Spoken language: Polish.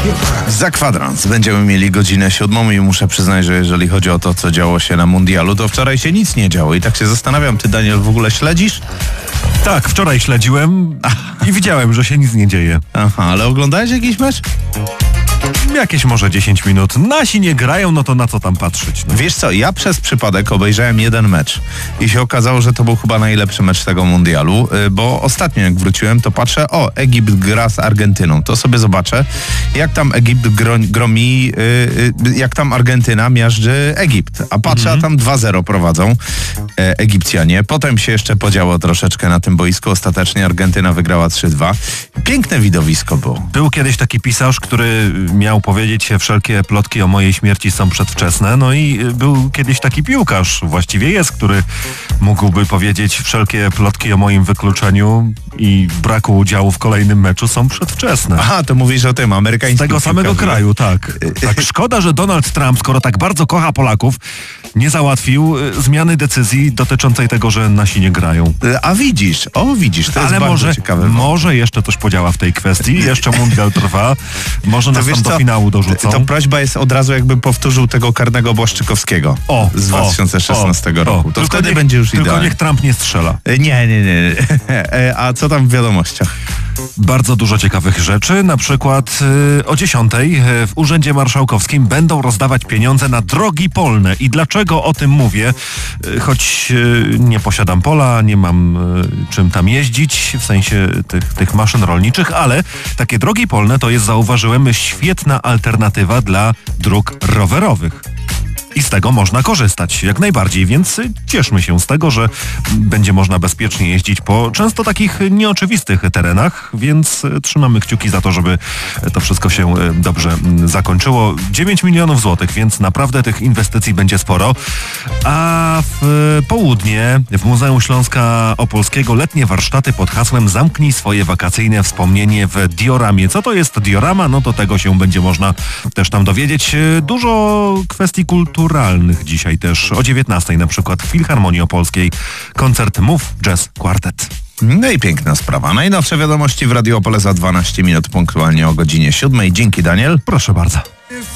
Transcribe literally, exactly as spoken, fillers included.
Za kwadrans będziemy mieli godzinę siódmą i muszę przyznać, że jeżeli chodzi o to, co działo się na mundialu, to wczoraj się nic nie działo i tak się zastanawiam, ty, Daniel, w ogóle śledzisz? Tak, wczoraj śledziłem i widziałem, że się nic nie dzieje. Aha, ale oglądałeś jakiś mecz? Jakieś może dziesięć minut. Nasi nie grają, no to na co tam patrzeć? No. Wiesz co, ja przez przypadek obejrzałem jeden mecz i się okazało, że to był chyba najlepszy mecz tego mundialu, bo ostatnio jak wróciłem, to patrzę, o, Egipt gra z Argentyną, to sobie zobaczę, jak tam Egipt gro, gromi, jak tam Argentyna miażdży Egipt, a patrzę, mm-hmm. a tam dwa zero prowadzą e, Egipcjanie. Potem się jeszcze podziało troszeczkę na tym boisku, ostatecznie Argentyna wygrała trzy dwa. Piękne widowisko było. Był kiedyś taki pisarz, który miał powiedzieć, wszelkie plotki o mojej śmierci są przedwczesne, no i był kiedyś taki piłkarz, właściwie jest, który mógłby powiedzieć, wszelkie plotki o moim wykluczeniu i braku udziału w kolejnym meczu są przedwczesne. Aha, to mówisz o tym amerykańskim Z tego samego piłkarzu. kraju, tak. Tak. Szkoda, że Donald Trump, skoro tak bardzo kocha Polaków, nie załatwił zmiany decyzji dotyczącej tego, że nasi nie grają. A widzisz, o widzisz, to jest Ale bardzo może, ciekawe. może jeszcze coś podziała w tej kwestii, jeszcze mundial trwa, może nas tam do finału dorzucą. To prośba jest od razu, jakby powtórzył tego karnego Błaszczykowskiego o, z dwa tysiące szesnastego o, roku. O, to tylko wtedy niech, będzie już tylko idealnie. niech Trump nie strzela. Nie, nie, nie. A co tam w wiadomościach? Bardzo dużo ciekawych rzeczy, na przykład yy, o dziesiątej yy, w Urzędzie Marszałkowskim będą rozdawać pieniądze na drogi polne. I dlaczego o tym mówię? Yy, choć yy, nie posiadam pola, nie mam yy, czym tam jeździć, w sensie tych, tych maszyn rolniczych, ale takie drogi polne to jest, zauważyłem, świetna alternatywa dla dróg rowerowych. I z tego można korzystać jak najbardziej, więc cieszmy się z tego, że będzie można bezpiecznie jeździć po często takich nieoczywistych terenach, więc trzymamy kciuki za to, żeby to wszystko się dobrze zakończyło. dziewięć milionów złotych, więc naprawdę tych inwestycji będzie sporo. A w południe w Muzeum Śląska Opolskiego letnie warsztaty pod hasłem Zamknij swoje wakacyjne wspomnienie w dioramie. Co to jest diorama? No to tego się będzie można też tam dowiedzieć. Dużo kwestii kulturalnych dzisiaj też. O dziewiętnastej na przykład w Filharmonii Opolskiej koncert Move Jazz Quartet. No i piękna sprawa. Najnowsze wiadomości w Radio Opole za dwanaście minut punktualnie o godzinie siódmej. Dzięki, Daniel. Proszę bardzo.